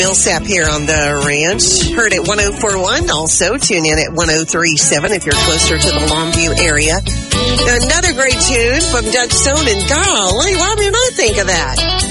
Millsap here on the ranch. Heard at 104.1. Also, tune in at 103.7 if you're closer to the Longview area. Another great tune from Dutch Stone, and golly, why didn't I think of that?